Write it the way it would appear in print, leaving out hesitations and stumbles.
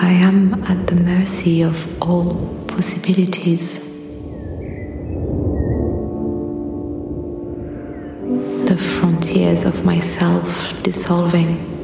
I am at the mercy of all possibilities. The frontiers of myself dissolving.